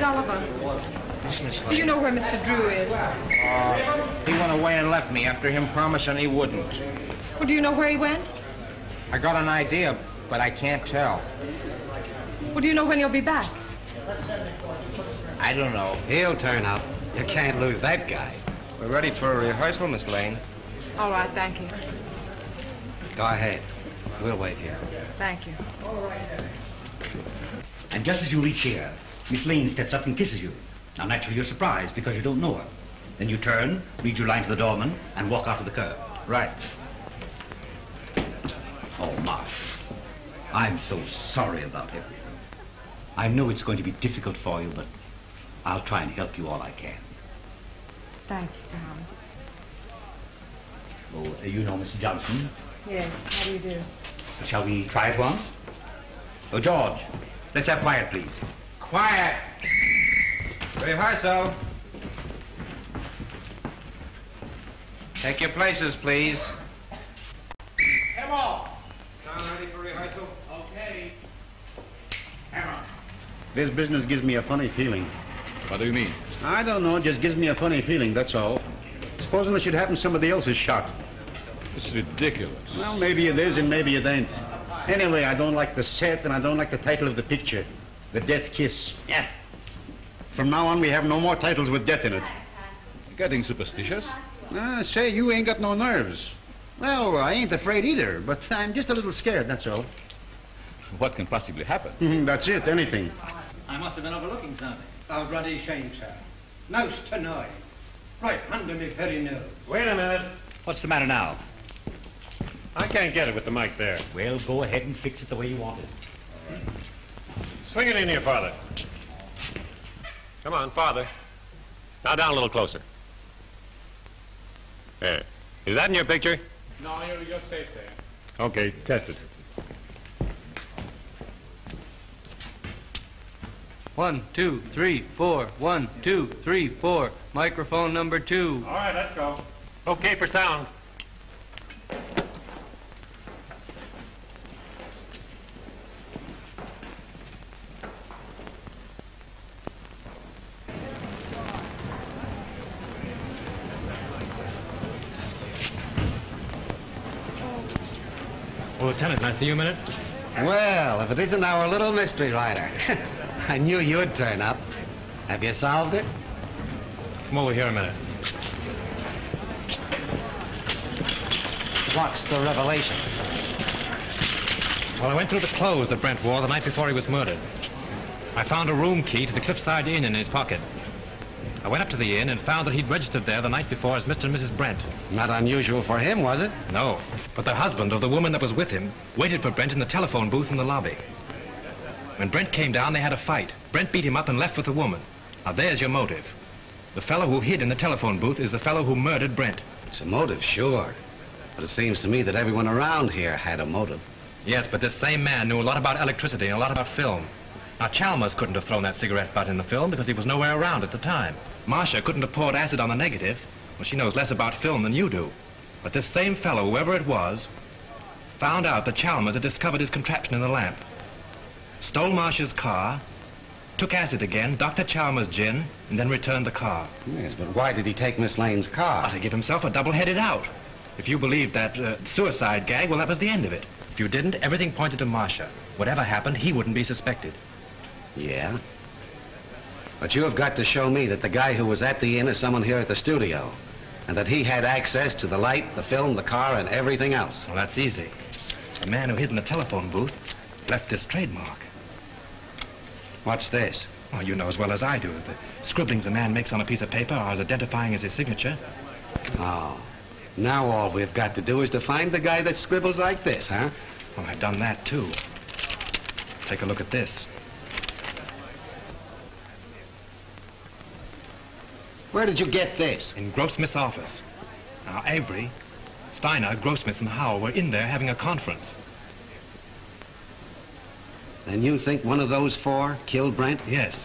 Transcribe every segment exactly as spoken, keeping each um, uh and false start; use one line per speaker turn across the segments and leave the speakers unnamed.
Gulliver,
Yes, Miss
do
Lane.
you know where Mister Drew is?
Uh, he went away and left me after him promising he wouldn't.
Well, do you know where he went?
I got an idea, but I can't tell.
Well, do you know when he'll be back?
I don't know.
He'll turn up. You can't lose that guy.
We're ready for a rehearsal, Miss Lane.
All right, thank you.
Go ahead. We'll wait here.
Thank you.
And just as you reach here, Miss Lane steps up and kisses you. Now, naturally, you're surprised because you don't know her. Then you turn, read your line to the doorman, and walk out to the curb.
Right.
Oh, Marsh, I'm so sorry about everything. I know it's going to be difficult for you, but I'll try and help you all I can.
Thank you, Tom.
Oh, uh, you know Mister Johnson.
Yes, how do you do?
Shall we try it once? Oh, George, let's have quiet, please.
Quiet!
Rehearsal.
Take your places, please.
Hammer!
Sound ready for rehearsal?
Okay. Hammer.
This business gives me a funny feeling.
What do you mean?
I don't know, it just gives me a funny feeling, that's all. Supposing it should happen somebody else is shot.
This is ridiculous.
Well, maybe it is and maybe it ain't. Anyway, I don't like the set and I don't like the title of the picture. The Death Kiss. Yeah. From now on, we have no more titles with death in it.
Getting superstitious?
Ah, say, you ain't got no nerves. Well, I ain't afraid either, but I'm just a little scared, that's all.
What can possibly happen?
Mhm, that's it, anything.
I must have been overlooking something.
Oh, bloody shame, sir. Most annoying. Right under me very nose.
Wait a minute.
What's the matter now?
I can't get it with the mic there.
Well, go ahead and fix it the way you want it.
Swing it in here, Father. Come on, Father. Now down a little closer. There. Is that in your picture?
No, you're, you're safe there.
Okay, test it.
One, two, three, four. One, two, three, four. Microphone number two.
All right, let's go. Okay for sound.
Well, Lieutenant, can I see you a minute?
Well, if it isn't our little mystery writer. I knew you'd turn up. Have you solved it?
Come over here a minute.
What's the revelation?
Well, I went through the clothes that Brent wore the night before he was murdered. I found a room key to the Cliffside Inn in his pocket. I went up to the inn and found that he'd registered there the night before as Mister and Missus Brent.
Not unusual for him, was it?
No, but the husband of the woman that was with him waited for Brent in the telephone booth in the lobby. When Brent came down, they had a fight. Brent beat him up and left with the woman. Now, there's your motive. The fellow who hid in the telephone booth is the fellow who murdered Brent.
It's a motive, sure. But it seems to me that everyone around here had a motive.
Yes, but this same man knew a lot about electricity and a lot about film. Now, Chalmers couldn't have thrown that cigarette butt in the film because he was nowhere around at the time. Marcia couldn't have poured acid on the negative. Well, she knows less about film than you do. But this same fellow, whoever it was, found out that Chalmers had discovered his contraption in the lamp. Stole Marcia's car, took acid again, Doctor Chalmers' gin, and then returned the car.
Yes, but why did he take Miss Lane's car?
To give himself a double-headed out. If you believed that uh, suicide gag, well, that was the end of it. If you didn't, everything pointed to Marcia. Whatever happened, he wouldn't be suspected.
Yeah? But you have got to show me that the guy who was at the inn is someone here at the studio, and that he had access to the light, the film, the car, and everything else.
Well, that's easy. The man who hid in the telephone booth left this trademark.
What's this?
Well, you know as well as I do. The scribblings a man makes on a piece of paper are as identifying as his signature.
Oh. Now all we've got to do is to find the guy that scribbles like this, huh?
Well, I've done that, too. Take a look at this.
Where did you get this?
In Grossmith's office. Now, Avery, Steiner, Grossmith, and Howell were in there having a conference.
Then you think one of those four killed Brent?
Yes.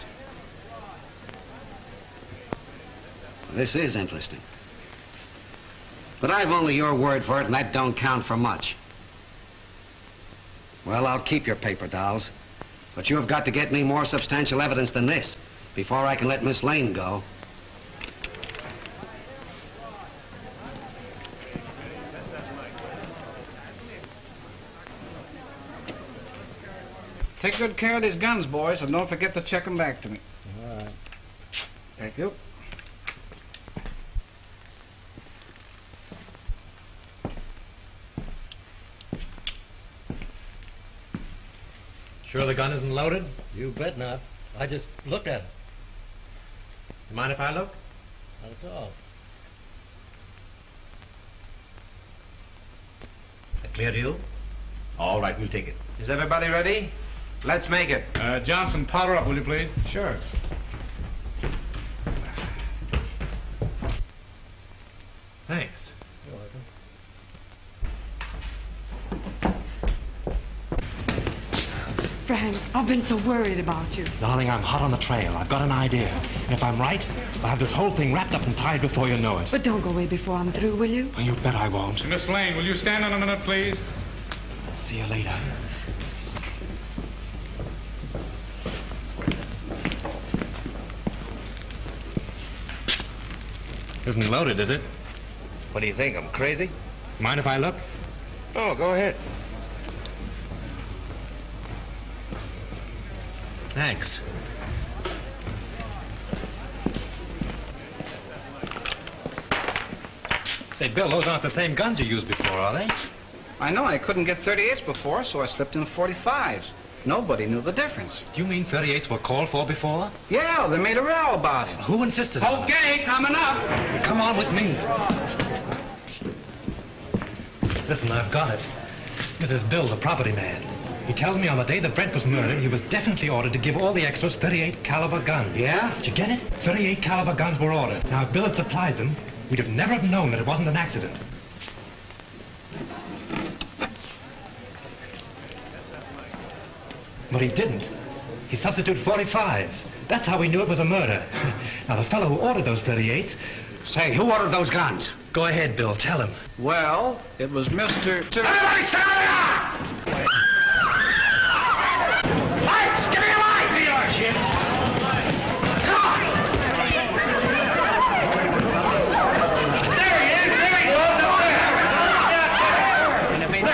This is interesting. But I've only your word for it, and that don't count for much. Well, I'll keep your paper dolls. But you have got to get me more substantial evidence than this. before I can let Miss Lane go.
Take good care of these guns, boys, and don't forget to check them back to me.
All right.
Thank you.
Sure the gun isn't loaded?
You bet not. I just looked at it.
You mind if I look?
Not at all. That clear to you? All right, we'll take it.
Is everybody ready? Let's make it.
Uh, Johnson, powder up, will you please?
Sure.
Thanks.
You're welcome.
Frank, I've been so worried about you.
Darling, I'm hot on the trail. I've got an idea. And if I'm right, I'll have this whole thing wrapped up and tied before you know it.
But don't go away before I'm through, will you?
Well, you bet I won't.
Miss Lane, will you stand on a minute, please?
See you later. Isn't loaded, is it?
What do you think? I'm crazy?
Mind if I look?
Oh, go ahead.
Thanks. Say, Bill, those aren't the same guns you used before, are they?
I know I couldn't get thirty-eights before, so I slipped in forty-fives. Nobody knew the difference.
Do you mean thirty-eights were called for before?
Yeah, they made a row about it.
Who insisted on it?
Okay, coming up.
Come on with me. Listen, I've got it. This is Bill, the property man. He tells me on the day that Brent was murdered, he was definitely ordered to give all the extras thirty-eight caliber guns.
Yeah?
Did you get it? thirty-eight caliber guns were ordered. Now, if Bill had supplied them, we'd have never have known that it wasn't an accident. But he didn't. He substituted forty-fives. That's how we knew it was a murder. Now, the fellow who ordered those thirty-eights...
Say, who ordered those guns?
Go ahead, Bill. Tell him.
Well, it was Mister Tur-
Everybody stand up! Lights! Give me a light! Here, kids! Come on! There he is! There he goes! Up there!
And it made-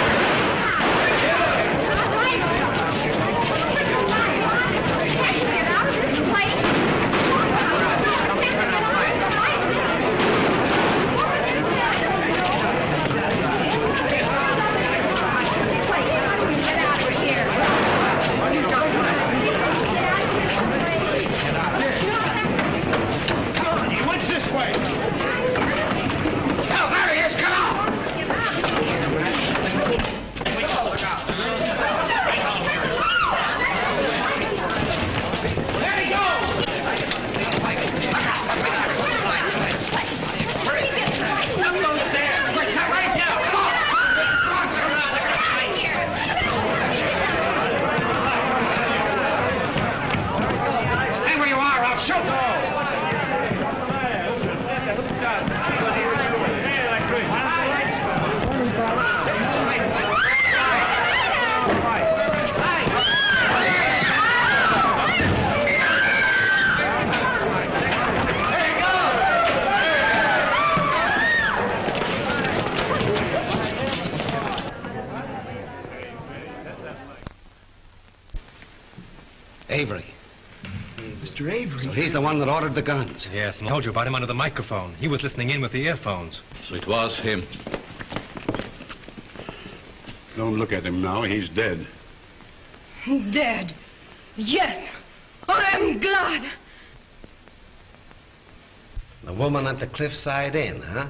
Come on, he went this way! Oh, there he is! Come on! There he goes! Hurry! Up those stairs! Quick, stop right now! Come on! Come on, come around the Stay where you are, I'll shoot! Avery.
Mister Avery?
So he's the one that ordered the guns.
Yes, and I told you about him under the microphone. He was listening in with the earphones.
So it was him.
Don't look at him now. He's dead.
Dead. Yes. I'm glad.
The woman at the Cliffside Inn, huh?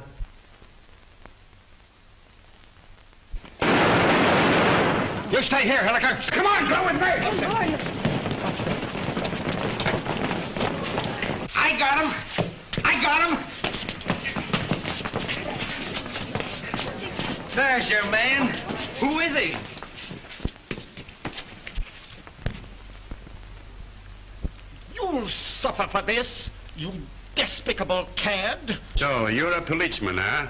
You stay here, Hilliker. Come on, go with me. I got him. I got him.
There's your man. Who is he?
You'll suffer for this, you despicable cad. So, you're a policeman, huh?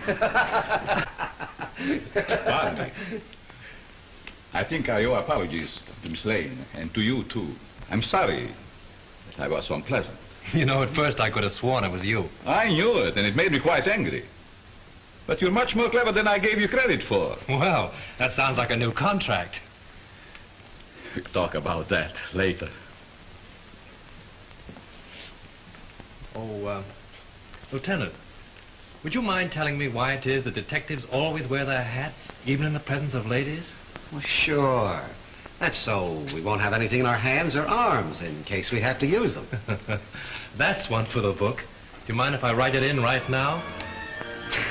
Pardon me. I think I owe apologies to Miss Lane, and to you, too. I'm sorry that I was so unpleasant.
You know, at first I could have sworn it was you.
I knew it, and it made me quite angry. But you're much more clever than I gave you credit for.
Well, that sounds like a new contract.
We'll talk about that later.
Oh, uh, Lieutenant, would you mind telling me why it is that detectives always wear their hats, even in the presence of ladies?
Well, sure. That's so we won't have anything in our hands or arms in case we have to use them.
That's one for the book. Do you mind if I write it in right now?